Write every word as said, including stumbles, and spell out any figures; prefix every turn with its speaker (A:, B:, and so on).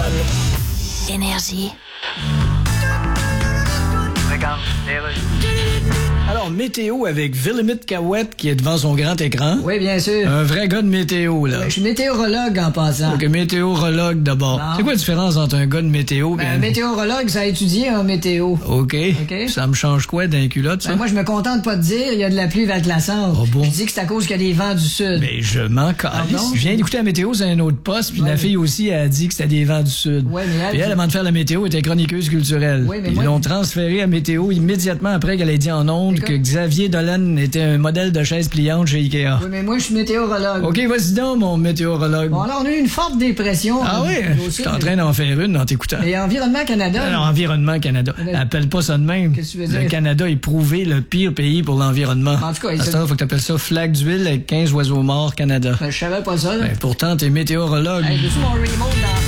A: Énergie.
B: Regarde, les rues.
C: Alors, météo avec Villemit Cahouette qui est devant son grand écran.
D: Oui, bien sûr.
C: Un vrai gars de météo, là.
D: Je suis météorologue en passant.
C: Ok, météorologue d'abord.
D: Bon.
C: C'est quoi la différence entre un gars de météo et
D: Ben,
C: un...
D: un météorologue, ça a étudié en météo.
C: OK.
D: OK.
C: Ça me change quoi d'un culotte, ça?
D: Ben, moi, je me contente pas de dire, il y a de la pluie verglaçante.
C: Oh bon?
D: Je dis que c'est à cause qu'il y a des vents du sud.
C: Ben, je m'en calisse.
D: Pardon?
C: Je viens d'écouter la météo sur un autre poste, puis
D: Ouais.
C: la fille aussi a dit que c'était des vents du sud.
D: Ouais, mais elle-
C: Puis elle, avant de faire la météo, était chroniqueuse culturelle.
D: Ouais, mais
C: Ils
D: moi-
C: l'ont transférée à météo immédiatement après qu'elle ait dit en ondes
D: Écoute.
C: que Xavier Dolan était un modèle de chaise pliante chez Ikea.
D: Oui, mais moi, je suis météorologue.
C: OK, vas-y donc, mon météorologue.
D: Bon, alors, on a eu une forte dépression.
C: Ah oui?
D: euh, au
C: Je
D: sud,
C: suis en train d'en faire une en t'écoutant.
D: Et Environnement Canada.
C: Alors, Environnement Canada.
D: Mais-
C: Appelle pas ça de même.
D: Qu'est-ce que tu veux
C: Le
D: dire?
C: Canada est prouvé le pire pays pour l'environnement.
D: En tout cas, il
C: À
D: se-
C: ce temps, faut que t'appelles ça flaque d'huile avec quinze oiseaux morts Canada.
D: Ben, je savais pas ça, là.
C: Ben, pourtant, t'es météorologue.
D: Hey, veux-tu mon remote dans...